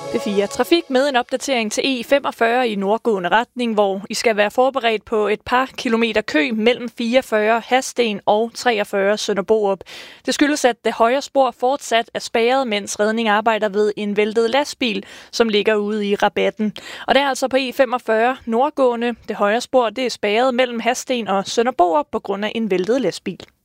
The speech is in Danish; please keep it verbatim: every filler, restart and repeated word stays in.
B fire Trafik med en opdatering til E femogfyrre i nordgående retning, hvor I skal være forberedt på et par kilometer kø mellem fireogfyrre Hadsten og treogfyrre Sønder Borup. Det skyldes, at det højre spor fortsat er spærret, mens redning arbejder ved en væltet lastbil, som ligger ude i rabatten. Og det er altså på E femogfyrre nordgående. Det højre spor det er spærret mellem Hadsten og Sønder Borup på grund af en væltet lastbil.